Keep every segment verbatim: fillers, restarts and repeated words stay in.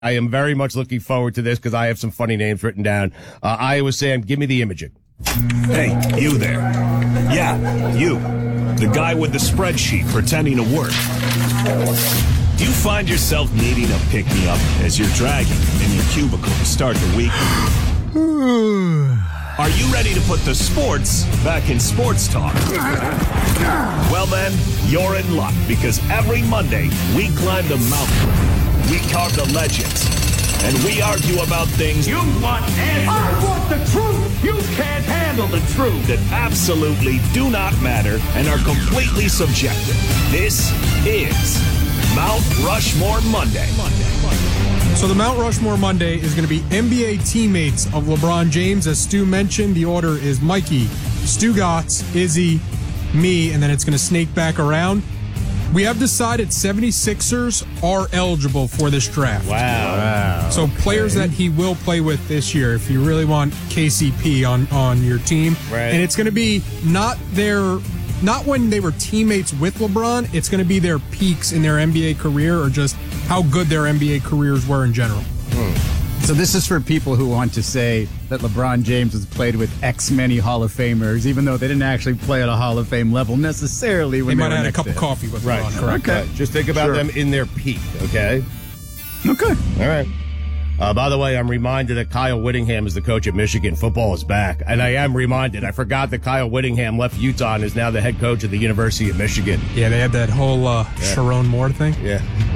I am very much looking forward to this because I have some funny names written down. Uh, Iowa Sam, give me the imaging. Hey, you there. Yeah, you. The guy with the spreadsheet pretending to work. Do you find yourself needing a pick-me-up as you're dragging in your cubicle to start the week? Are you ready to put the sports back in sports talk? Well then, you're in luck because every Monday we climb the mountain, we carve the legends, and we argue about things you want answers. I want the truth. You can't handle the truth. That absolutely do not matter and are completely subjective. This is Mount Rushmore Monday. Monday. So the Mount Rushmore Monday is going to be N B A teammates of LeBron James. As Stu mentioned, the order is Mikey, Stu Gotts, Izzy, me, and then it's going to snake back around. We have decided seventy-sixers are eligible for this draft. Wow. wow. So okay. Players that he will play with this year if you really want K C P on, on your team. Right. And it's going to be not their... Not when they were teammates with LeBron, it's going to be their peaks in their N B A career or just how good their N B A careers were in general. Hmm. So this is for people who want to say that LeBron James has played with X many Hall of Famers, even though they didn't actually play at a Hall of Fame level necessarily. When they, they might have had a cup there. of coffee with right. LeBron. Correct. Okay. Right. Just think about sure. them in their peak, okay? Okay. All right. Uh, by the way, I'm reminded that Kyle Whittingham is the coach at Michigan. Football is back. And I am reminded. I forgot that Kyle Whittingham left Utah and is now the head coach of the University of Michigan. Yeah, they had that whole uh, yeah. Sharon Moore thing. Yeah.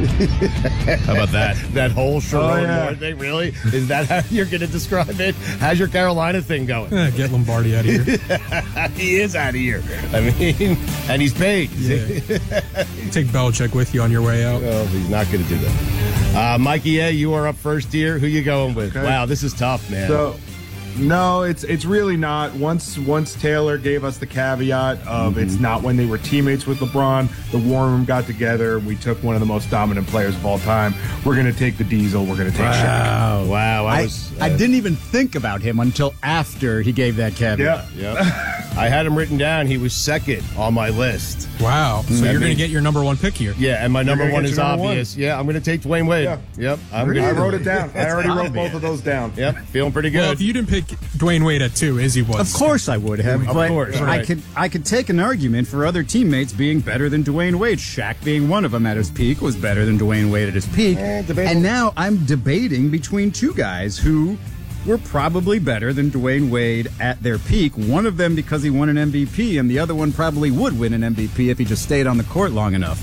How about that? That whole Sharon oh, yeah. Moore thing, really? Is that how you're going to describe it? How's your Carolina thing going? Eh, get Lombardi out of here. He is out of here. I mean, and he's paid. Yeah. Take Belichick with you on your way out. Well, he's not going to do that. Uh, Mikey A., you are up first here. Who you going with? Okay. Wow, this is tough, man. So, no, it's it's really not. Once once Taylor gave us the caveat of mm-hmm. it's not when they were teammates with LeBron, the war room got together, we took one of the most dominant players of all time. We're going to take the Diesel. We're going to take wow. Shaq. Wow. I, I, was, uh, I didn't even think about him until after he gave that caveat. Yeah. Yep. I had him written down. He was second on my list. Wow. So I you're mean, going to get your number one pick here. Yeah, and my number one is number obvious. One. Yeah, I'm going to take Dwayne Wade. Yeah. Yep. I'm I gonna, wrote it down. I already wrote obvious. both of those down. Yep. Feeling pretty good. Well, if you didn't pick Dwayne Wade at two, Izzy was. Of course I would have. Of but course. I Right. could I could take an argument for other teammates being better than Dwayne Wade. Shaq being one of them at his peak was better than Dwayne Wade at his peak. Eh, and now I'm debating between two guys who were probably better than Dwayne Wade at their peak. One of them because he won an M V P, and the other one probably would win an M V P if he just stayed on the court long enough.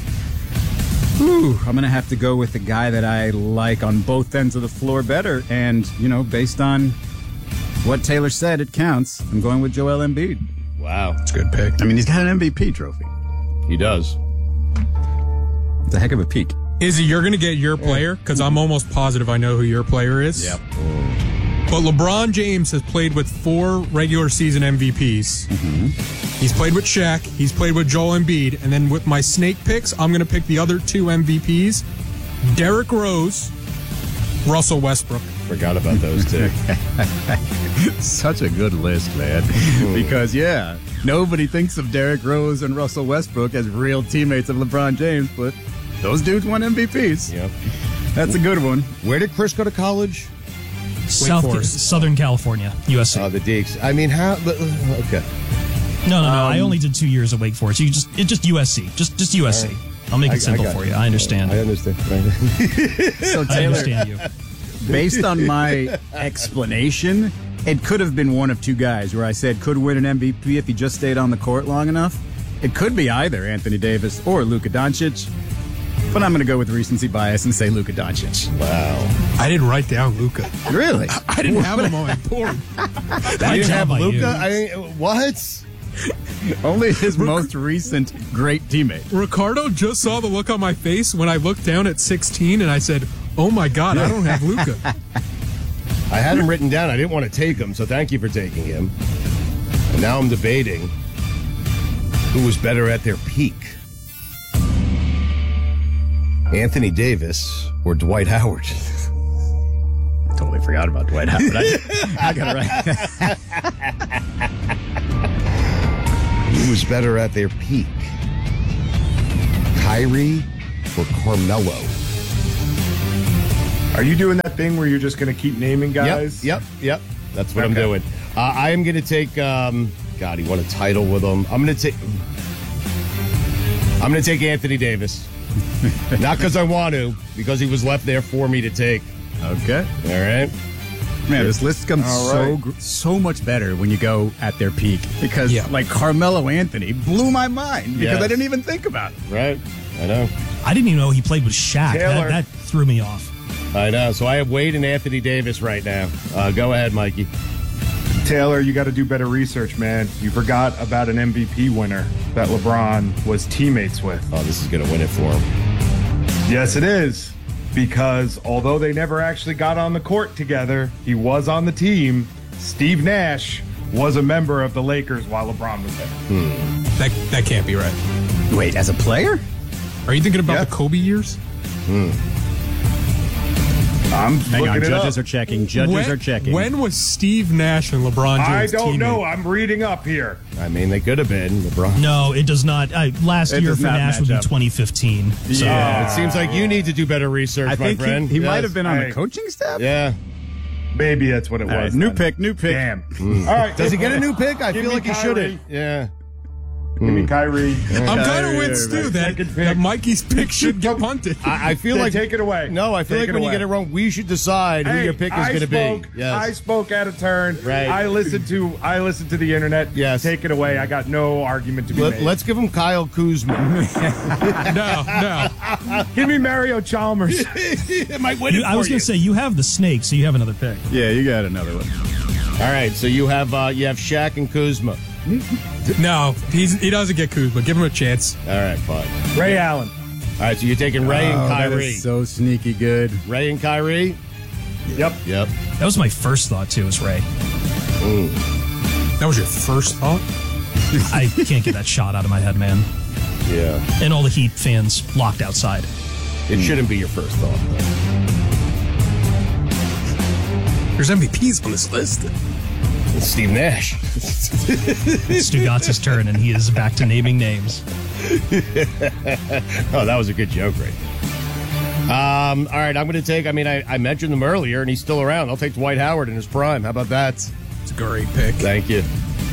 Whew, I'm going to have to go with the guy that I like on both ends of the floor better. And, you know, based on what Taylor said, it counts. I'm going with Joel Embiid. Wow. That's a good pick. I mean, he's got an M V P trophy. He does. It's a heck of a peak. Izzy, you're going to get your player because I'm almost positive I know who your player is. Yep. But LeBron James has played with four regular season M V Ps. Mm-hmm. He's played with Shaq. He's played with Joel Embiid. And then with my snake picks, I'm going to pick the other two M V Ps. Derrick Rose, Russell Westbrook. Forgot about those two. Such a good list, man. Because, yeah, nobody thinks of Derrick Rose and Russell Westbrook as real teammates of LeBron James, but those dudes won M V Ps. Yep. That's a good one. Where did Chris go to college? South, Forest. Southern California, U S C. Oh, the Deeks. I mean, how? Okay. No, no, no. Um, I only did two years at Wake Forest. You just, it just U S C, just, just U S C. Right. I'll make it I, simple I for it. you. I understand. I understand. So, I Taylor, understand you. based on my explanation, it could have been one of two guys where I said could win an M V P if he just stayed on the court long enough. It could be either Anthony Davis or Luka Doncic. But I'm going to go with recency bias and say Luka Doncic. Wow. I didn't write down Luka. Really? I, I didn't have him on my board. You didn't have Luka? I what? Only his most recent great teammate. Ricardo just saw the look on my face when I looked down at sixteen and I said, oh my God, I don't have Luka. I had him written down. I didn't want to take him, so thank you for taking him. And now I'm debating who was better at their peak. Anthony Davis or Dwight Howard? Totally forgot about Dwight Howard. I, I got it right. Who was better at their peak? Kyrie or Carmelo? Are you doing that thing where you're just going to keep naming guys? Yep, yep, yep. That's what I'm Okay. doing. Uh, I am going to take. Um, God, he won a title with him. I'm going to take. I'm going to take Anthony Davis. Not because I want to, because he was left there for me to take. Okay. All right. Man, this list becomes All so right. gr- so much better when you go at their peak because, Yeah. like, Carmelo Anthony blew my mind because Yes. I didn't even think about it. Right. I know. I didn't even know he played with Shaq. Taylor. That, that threw me off. I know. So I have Wade and Anthony Davis right now. Uh, go ahead, Mikey. Taylor, you got to do better research, man. You forgot about an M V P winner that LeBron was teammates with. Oh, this is going to win it for him. Yes, it is. Because although they never actually got on the court together, he was on the team. Steve Nash was a member of the Lakers while LeBron was there. That that can't be right. Wait, as a player? Are you thinking about Yeah. the Kobe years? I'm Hang looking on, it judges up. are checking. Judges when, are checking. When was Steve Nash and LeBron James I don't teammates? know. I'm reading up here. I mean, they could have been LeBron. No, it does not. Uh, last It year does for not Nash would match be up. twenty fifteen. So. Yeah, it seems like you need to do better research, I my think friend. he, he Yes. might have been on Hey. the coaching staff. Yeah. Maybe that's what it All was. right, new then. pick, new pick. Damn. All right. Does he get a new pick? I Give feel me like he Kyrie. shouldn't. Yeah. Give me Kyrie. I'm kind of Yeah, with yeah, Stu right. that, Second pick. that Mikey's pick should get punted. I, I feel Then like take it away. No, I feel Take like it when away. you get it wrong, we should decide who Hey, your pick is I going to be. spoke- Yes. I spoke out of turn. Right. I listened to I listened to the internet. Yes. Take it away. I got no argument to be Let, made. let's give him Kyle Kuzma. no, no. give me Mario Chalmers. it might win You, it I for was going you. to say, you have the snake, so you have another pick. Yeah, you got another one. All right, so you have uh, you have Shaq and Kuzma. No, he's, he doesn't get Kuzma. Give him a chance. All right, fine. Ray Allen. All right, so you're taking Ray and Oh, that Kyrie. is so sneaky good. Ray and Kyrie. Yep. Yep. That was my first thought, too, is Ray. That was your first thought? I can't get that shot out of my head, man. Yeah. And all the Heat fans locked outside. It shouldn't be your first thought. Though. There's M V Ps on this list. It's Steve Nash. Stu got his turn, and he is back to naming names. Oh, that was a good joke, Ray. Um, all right, I'm going to take. I mean, I, I mentioned him earlier, and he's still around. I'll take Dwight Howard in his prime. How about that? It's a great pick. Thank you.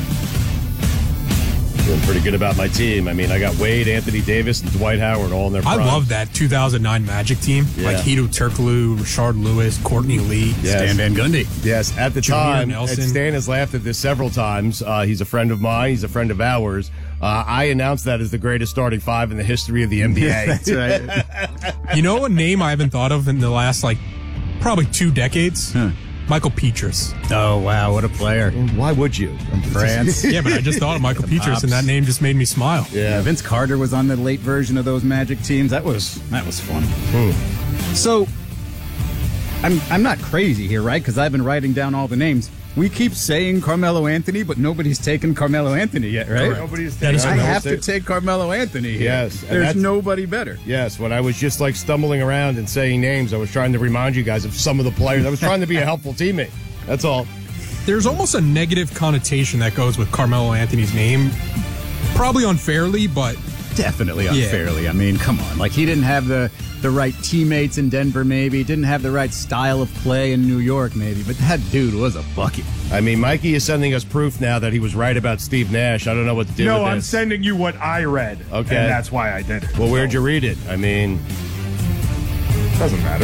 Feeling pretty good about my team. I mean, I got Wade, Anthony Davis, and Dwight Howard all in their I prime. love that two thousand nine Magic team. Yeah. Like Hedo Turkoglu, Rashard Lewis, Courtney Lee. Yes. Stan Van Gundy. Yes, at the Junior time, Nelson. and Stan has laughed at this several times. Uh, he's a friend of mine. He's a friend of ours. Uh, I announced that as the greatest starting five in the history of the N B A. That's right. You know a name I haven't thought of in the last, like, probably two decades? Huh. Michael Petrus. Oh, wow, what a player. Why would you? France. Yeah, but I just thought of Michael The Petrus, and Pops. that name just made me smile. Yeah, Vince Carter was on the late version of those Magic teams. That was that was fun. So, I'm I'm not crazy here, right? Because I've been writing down all the names. We keep saying Carmelo Anthony, but nobody's taken Carmelo Anthony yet, right? Nobody's That is I correct. have to take Carmelo Anthony here. Yes, and there's that's- nobody better. Yes, when I was just like stumbling around and saying names, I was trying to remind you guys of some of the players. I was trying to be a helpful teammate. That's all. There's almost a negative connotation that goes with Carmelo Anthony's name. Probably unfairly, but Definitely Yeah. unfairly. I mean, come on. Like, he didn't have the, the right teammates in Denver, maybe. Didn't have the right style of play in New York, maybe. But that dude was a bucket. I mean, Mikey is sending us proof now that he was right about Steve Nash. I don't know what to do No, with I'm this. sending you what I read. Okay. And that's why I did it. Well, where'd you read it? I mean, Doesn't matter.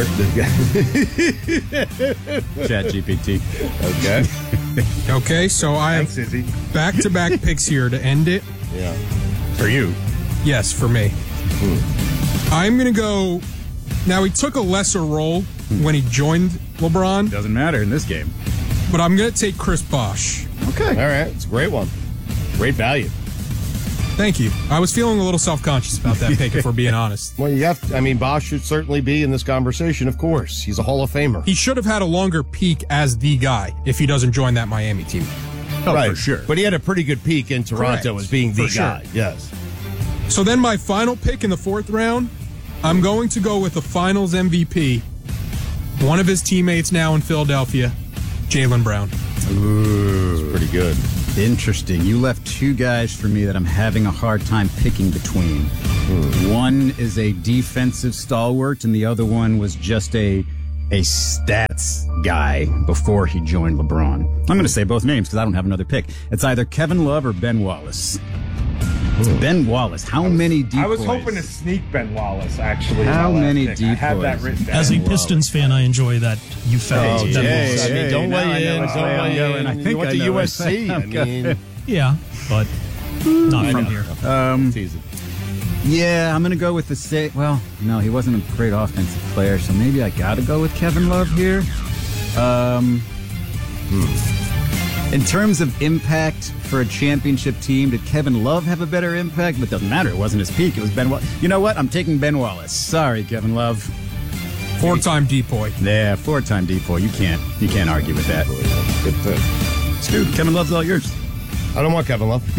Chat G P T. okay. okay, so I have Thanks, Izzy. back-to-back picks here to end it. Yeah. For you. Yes, for me. I'm going to go. Now, he took a lesser role when he joined LeBron, Doesn't matter in this game. but I'm going to take Chris Bosh. Okay. All right. It's a great one. Great value. Thank you. I was feeling a little self-conscious about that pick, if we're being honest. Well, you have to, I mean, Bosch should certainly be in this conversation, of course. He's a Hall of Famer. He should have had a longer peak as the guy if he doesn't join that Miami team. Oh, right. for sure. But he had a pretty good peak in Toronto Correct. as being the For sure. guy. Yes. So then my final pick in the fourth round, I'm going to go with the finals M V P, one of his teammates now in Philadelphia, Jaylen Brown. Ooh. Pretty good. Interesting. You left two guys for me that I'm having a hard time picking between. One is a defensive stalwart, and the other one was just a a stats guy before he joined LeBron. I'm going to say both names because I don't have another pick. It's either Kevin Love or Ben Wallace. Ben Wallace. How many depoys? I was hoping to sneak Ben Wallace, actually. How many depoys? I had that depoys? written down. As a Pistons fan, I enjoy that you felt. Hey, that hey, was- I mean, don't now I weigh know in. which Don't way I'm weigh going. in. I You think went I to know U which S C. way I I'm going. mean, Yeah, but not from here. Um, teasing. yeah, I'm going to go with the state. Well, no, he wasn't a great offensive player, so maybe I got to go with Kevin Love here. Um, hmm. In terms of impact for a championship team, did Kevin Love have a better impact? But it doesn't matter. It wasn't his peak. It was Ben Wallace. You know what? I'm taking Ben Wallace. Sorry, Kevin Love. Four-time depoy. Yeah, four-time depoy. You can't. You can't argue with that. Good pick. Stu, Kevin Love's all yours. I don't want Kevin Love.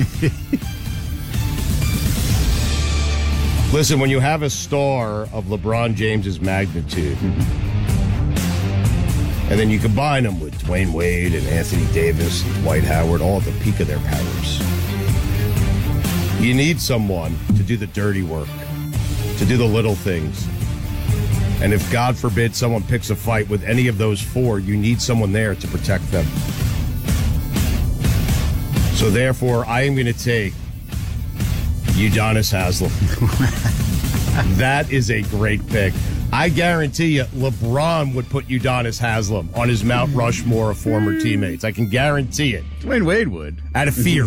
Listen, when you have a star of LeBron James's magnitude, and then you combine them with Dwayne Wade and Anthony Davis and Dwight Howard, all at the peak of their powers, you need someone to do the dirty work, to do the little things. And if, God forbid, someone picks a fight with any of those four, you need someone there to protect them. So therefore, I am going to take Udonis Haslem. That is a great pick. I guarantee you, LeBron would put Udonis Haslem on his Mount Rushmore of former teammates. I can guarantee it. Dwayne Wade would. Out of fear.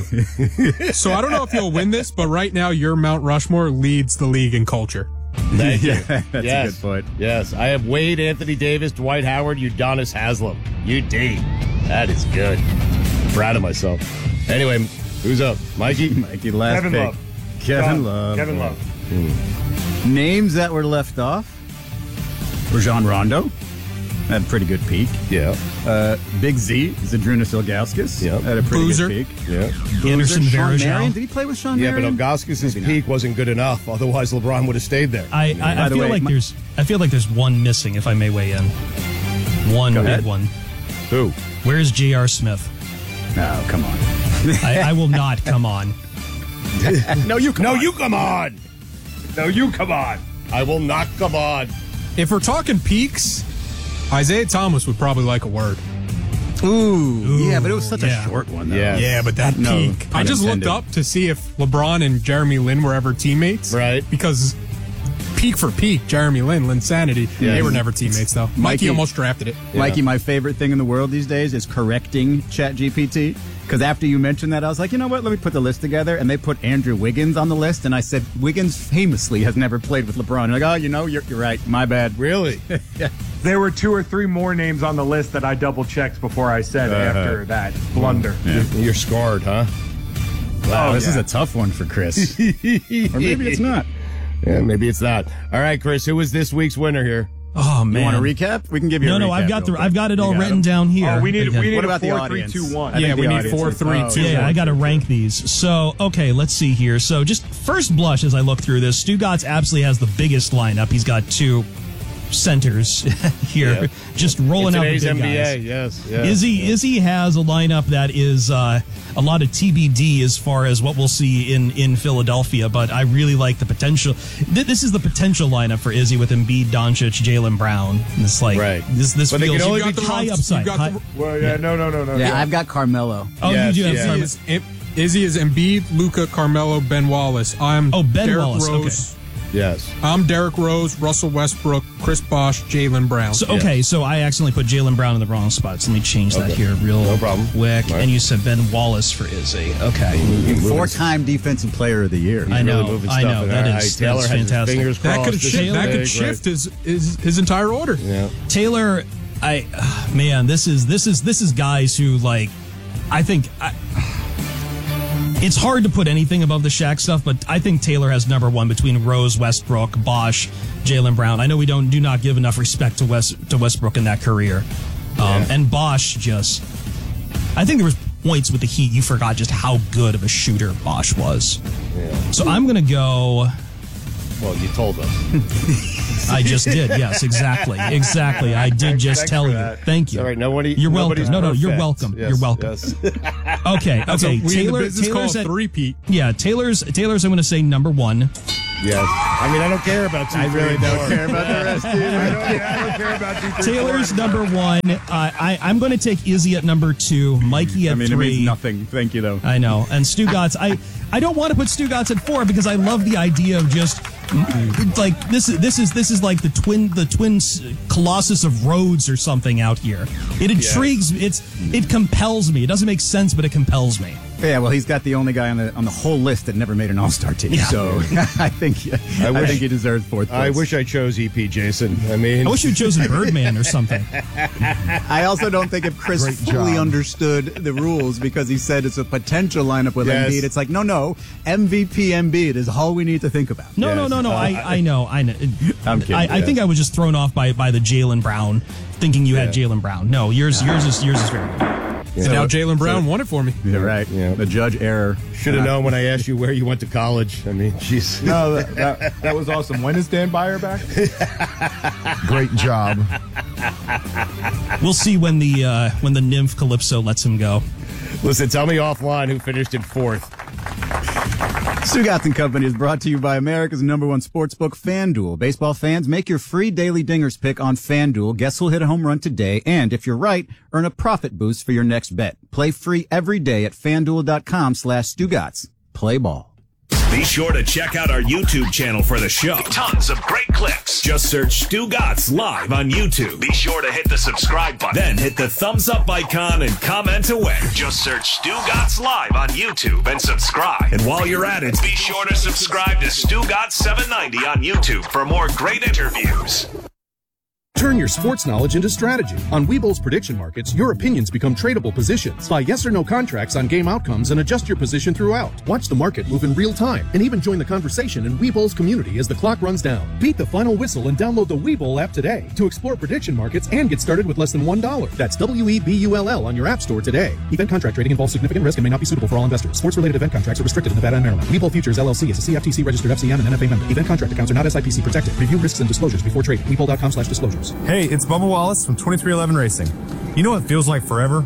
So I don't know if you'll win this, but right now your Mount Rushmore leads the league in culture. Thank you. Yeah, that's yes. a good point. Yes, I have Wade, Anthony Davis, Dwight Howard, Udonis Haslem. U D. That is good. Proud of myself. Anyway, who's up? Mikey? Mikey, last Kevin pick. Love. Kevin Done. Love. Kevin Love. Names that were left off. Rajon Rondo. Had a pretty good peak. Yeah. Uh, Big Z, Zydrunas Ilgauskas. Yeah. Had a pretty Boozer. good peak. Yeah. Anderson Boozer, Sean Varejao. Marion. Did he play with Sean Yeah, but Marion? Ilgauskas' Maybe peak wasn't good enough. Otherwise, LeBron would have stayed there. I, I, I By the feel way, like my- there's I feel like there's one missing, if I may weigh in. One Go big ahead. one. Who? Where's J R. Smith? Oh, come on. I, I will not come on. No, you come No, on. you come on. No, you come on. I will not come on. If we're talking peaks, Isaiah Thomas would probably like a word. Ooh, yeah, but it was such yeah. a short one, though. Yeah. Yeah, but that No, peak. I pun just intended. looked up to see if LeBron and Jeremy Lin were ever teammates. Right. Because peak for peak, Jeremy Lin, Linsanity, Yes. they were never teammates, though. Mikey, Mikey- almost drafted it. Mikey, my favorite thing in the world these days is correcting ChatGPT. Because after you mentioned that, I was like, you know what? Let me put the list together. And they put Andrew Wiggins on the list. And I said, Wiggins famously has never played with LeBron. And like, oh, you know, you're, you're right. My bad. Really? There were two or three more names on the list that I double checked before I said after that blunder. You're scarred, huh? Wow, Oh, this is yeah. a tough one for Chris. Or maybe it's not. Yeah, maybe it's not. All right, Chris, who was this week's winner here? Oh man. You want a recap? We can give you No, a recap. no, I've got real the quick. I've got it You all got written them? down here. Oh, we need Okay. we need What a about the four, three, audience? two, one. I Yeah, think we the need audience four, is- three, oh, two, Yeah, I got to rank these. So, okay, let's see here. So, just first blush as I look through this, Stu Gotts absolutely has the biggest lineup. He's got two centers here, Yeah. just rolling out the Today's big N B A, guys. yes. yes. Izzy Izzy has a lineup that is uh, a lot of T B D as far as what we'll see in, in Philadelphia, but I really like the potential. Th- This is the potential lineup for Izzy with Embiid, Doncic, Jalen Brown. It's like Right. this. This But they feels can only You got the high wrong- upside. you got high- the- Well, yeah, no, no, no, no. Yeah, I've got Carmelo. oh, Yes, you do have yeah. Carmelo. Izzy is, Izzy is Embiid, Luca, Carmelo, Ben Wallace. I'm Oh, Ben Derrick Wallace, Rose. Yes. I'm Derrick Rose, Russell Westbrook, Chris Bosh, Jalen Brown. So okay, so I accidentally put Jalen Brown in the wrong spot. So let me change that Okay. here real No problem. quick. All right. And you said Ben Wallace for Izzy. Okay, Four-time Defensive Player of the Year. I know, Really moving I stuff know. in That there. is- Hey, Taylor that's has his fantastic. fingers that crossed. could This is shift. That big, could right? shift his, his his entire order. Yeah. Taylor. I uh, man, this is this is this is guys who like. I think. I, It's hard to put anything above the Shaq stuff, but I think Taylor has number one between Rose, Westbrook, Bosh, Jalen Brown. I know we don't do not give enough respect to West to Westbrook in that career, um, Yeah. and Bosh just. I think there was points with the Heat you forgot just how good of a shooter Bosh was. Yeah. So I'm gonna go. Well, you told us. I just did. Yes, exactly, exactly. I did just Thanks tell for you. that. Thank you. All right, nobody. You're welcome. nobody's No, no, you're perfect. welcome. Yes, You're welcome. yes. Okay, That's okay. what we in the Taylor, business Taylor's call at three-peat. Yeah, Taylor's Taylor's I'm going to say number one. Yes. I mean, I don't care about two, I really three, don't four. care about the rest either. I don't, I don't care about two, three, Taylor's four. number one. Uh, I, I'm going to take Izzy at number two. Mikey at I mean, three. it means nothing. Thank you, though. I know. And Stugatz, I, I don't want to put Stugatz at four because I love the idea of just like this is this is this is like the twin the twin colossus of Rhodes or something out here. It intrigues me. It's it compels me. It doesn't make sense, but it compels me. Yeah, well, he's got the only guy on the on the whole list that never made an All-Star team. Yeah. So I think I, wish- think he deserves fourth place. I wish I chose E P, Jason. I mean, I wish you'd chosen Birdman or something. I also don't think if Chris Great fully job. understood the rules because he said it's a potential lineup with Yes. Embiid. It's like, no, no, M V P Embiid is all we need to think about. No, Yes. no, no, no. I, I know. I know. I'm kidding, I, I yeah. think I was just thrown off by, by the Jaylen Brown, thinking you had Yeah. Jaylen Brown. No, yours yours is yours is very good. Yeah. Now Jaylen Brown won it for me. You're right. Yeah. The judge error. Should have known when I asked you where you went to college. I mean, jeez. No, that, that, that was awesome. When is Dan Byer back? Great job. We'll see when the uh, when the nymph Calypso lets him go. Listen, tell me offline who finished in fourth. Stugatz and Company is brought to you by America's number one sportsbook, FanDuel. Baseball fans, make your free daily dingers pick on FanDuel. Guess who'll hit a home run today? And if you're right, earn a profit boost for your next bet. Play free every day at FanDuel.com slash Stugatz. Play ball. Be sure to check out our YouTube channel for the show. Tons of great clips. Just search Stu Gatz Live on YouTube. Be sure to hit the subscribe button. Then hit the thumbs up icon and comment away. Just search Stu Gatz Live on YouTube and subscribe. And while you're at it, be sure to subscribe to Stu Gatz seven ninety on YouTube for more great interviews. Turn your sports knowledge into strategy. On Weeble's prediction markets, your opinions become tradable positions. Buy yes or no contracts on game outcomes and adjust your position throughout. Watch the market move in real time and even join the conversation in Weeble's community as the clock runs down. Beat the final whistle and download the Weeble app today to explore prediction markets and get started with less than one dollar. That's W E B U L L on your app store today. Event contract trading involves significant risk and may not be suitable for all investors. Sports-related event contracts are restricted in Nevada and Maryland. Weeble Futures L L C is a C F T C-registered F C M and N F A member. Event contract accounts are not S I P C protected. Review risks and disclosures before trading. Weeble.com slash disclosures. Hey, it's Bubba Wallace from twenty-three eleven Racing. You know what feels like forever?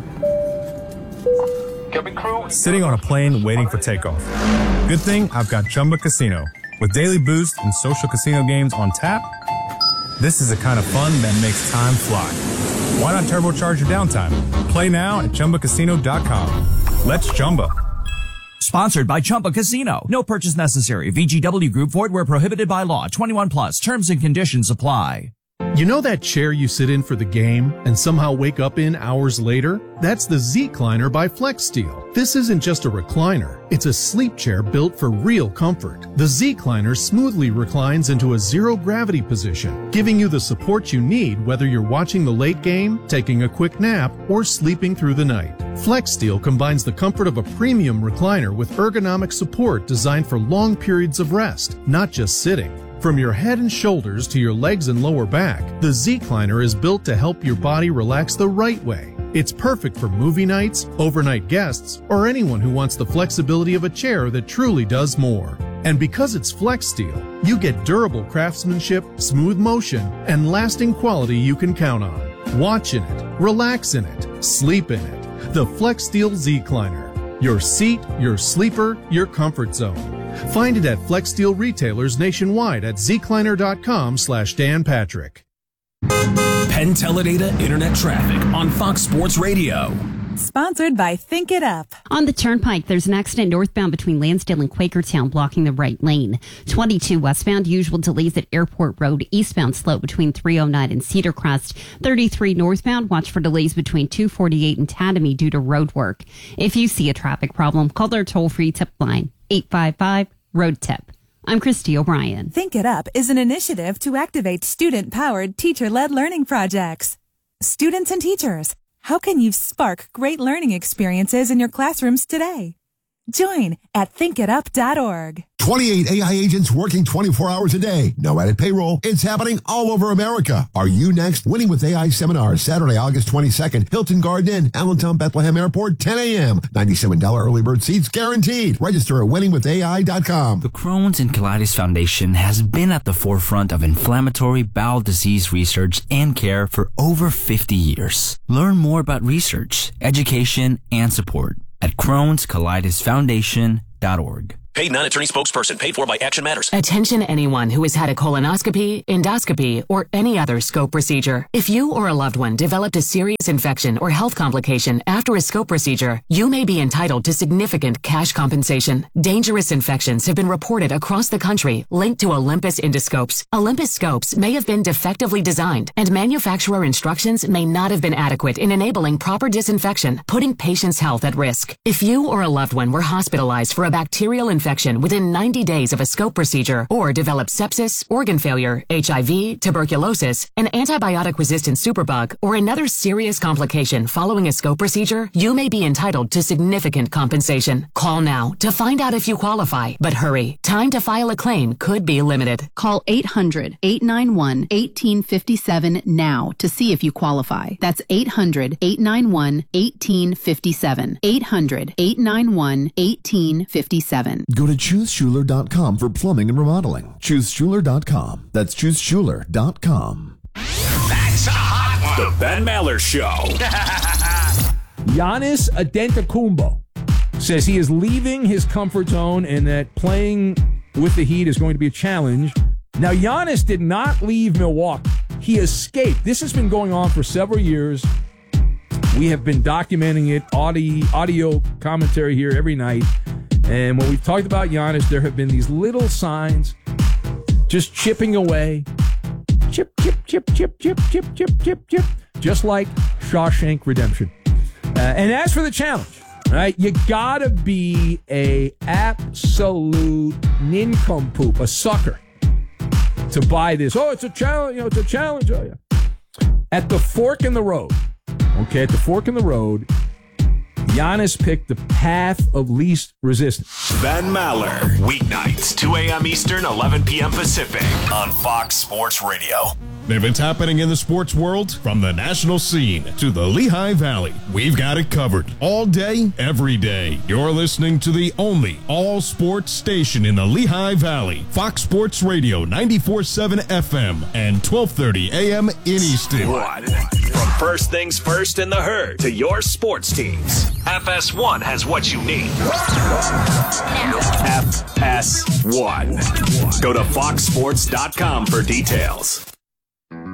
Sitting on a plane waiting for takeoff. Good thing I've got Chumba Casino. With daily boost and social casino games on tap, this is the kind of fun that makes time fly. Why not turbocharge your downtime? Play now at Chumba Casino dot com. Let's Chumba. Sponsored by Chumba Casino. No purchase necessary. V G W Group. Void where prohibited by law. twenty-one plus. Terms and conditions apply. You know that chair you sit in for the game and somehow wake up in hours later? That's the Z-Cliner by FlexSteel. This isn't just a recliner. It's a sleep chair built for real comfort. The Z-Cliner smoothly reclines into a zero-gravity position, giving you the support you need whether you're watching the late game, taking a quick nap, or sleeping through the night. FlexSteel combines the comfort of a premium recliner with ergonomic support designed for long periods of rest, not just sitting. From your head and shoulders to your legs and lower back, the Z-Cliner is built to help your body relax the right way. It's perfect for movie nights, overnight guests, or anyone who wants the flexibility of a chair that truly does more. And because it's FlexSteel, you get durable craftsmanship, smooth motion, and lasting quality you can count on. Watch in it, relax in it, sleep in it. The FlexSteel Z-Cliner. Your seat, your sleeper, your comfort zone. Find it at FlexSteel retailers nationwide at zcliner.com slash Dan Patrick. Penn Teledata Internet Traffic on Fox Sports Radio. Sponsored by Think It Up. On the Turnpike, there's an accident northbound between Lansdale and Quakertown blocking the right lane. twenty-two westbound, usual delays at Airport Road. Eastbound slow between three oh nine and Cedar Crest. thirty-three northbound, watch for delays between two forty-eight and Tatamy due to road work. If you see a traffic problem, call their toll-free tip line, eight five five, road tip. I'm Christy O'Brien. Think It Up is an initiative to activate student-powered, teacher-led learning projects. Students and teachers, how can you spark great learning experiences in your classrooms today? Join at think it up dot org. twenty-eight A I agents working twenty-four hours a day. No added payroll. It's happening all over America. Are you next? Winning with A I seminar, Saturday, August twenty-second. Hilton Garden Inn, Allentown, Bethlehem Airport, ten a.m. ninety-seven dollars early bird seats guaranteed. Register at winning with A I dot com. The Crohn's and Colitis Foundation has been at the forefront of inflammatory bowel disease research and care for over fifty years. Learn more about research, education, and support at Crohn's Colitis Foundation dot org. Paid non-attorney spokesperson. Paid for by Action Matters. Attention anyone who has had a colonoscopy, endoscopy, or any other scope procedure. If you or a loved one developed a serious infection or health complication after a scope procedure, you may be entitled to significant cash compensation. Dangerous infections have been reported across the country linked to Olympus endoscopes. Olympus scopes may have been defectively designed, and manufacturer instructions may not have been adequate in enabling proper disinfection, putting patients' health at risk. If you or a loved one were hospitalized for a bacterial infection within ninety days of a scope procedure, or developed sepsis, organ failure, H I V, tuberculosis, an antibiotic-resistant superbug, or another serious complication following a scope procedure, you may be entitled to significant compensation. Call now to find out if you qualify. But hurry, time to file a claim could be limited. Call eight hundred, eight nine one, one eight five seven now to see if you qualify. That's eight hundred, eight nine one, one eight five seven. eight hundred, eight nine one, one eight five seven. Go to choose schuler dot com for plumbing and remodeling. choose schuler dot com. That's choose schuler dot com. That's a hot one. The Ben Maller Show. Giannis Antetokounmpo says he is leaving his comfort zone and that playing with the Heat is going to be a challenge. Now, Giannis did not leave Milwaukee. He escaped. This has been going on for several years. We have been documenting it, audio, audio commentary here every night. And when we've talked about Giannis, there have been these little signs just chipping away. Chip, chip, chip, chip, chip, chip, chip, chip, chip. Just like Shawshank Redemption. Uh, and as for the challenge, right, you gotta be a absolute nincompoop, a sucker, to buy this. Oh, it's a challenge. You know, it's a challenge. Oh, yeah. At the fork in the road, okay, at the fork in the road, Giannis picked the path of least resistance. Ben Maller, weeknights, two a.m. Eastern, eleven p.m. Pacific, on Fox Sports Radio. If it's happening in the sports world, from the national scene to the Lehigh Valley, we've got it covered. All day, every day. You're listening to the only all-sports station in the Lehigh Valley. Fox Sports Radio, ninety-four point seven F M and twelve thirty A M in Easton. One. From first things first in the herd to your sports teams, F S one has what you need. F S one. Go to fox sports dot com for details.